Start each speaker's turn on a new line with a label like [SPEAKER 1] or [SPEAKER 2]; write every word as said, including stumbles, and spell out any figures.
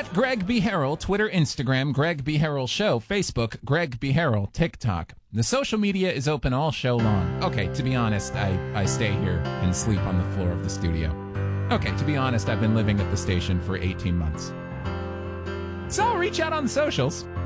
[SPEAKER 1] at Greg B. Harrell, Twitter, Instagram, Greg B. Harrell Show, Facebook, Greg B. Harrell, TikTok. The social media is open all show long. Okay, to be honest, I, I stay here and sleep on the floor of the studio. Okay, to be honest, I've been living at the station for eighteen months. So reach out on the socials.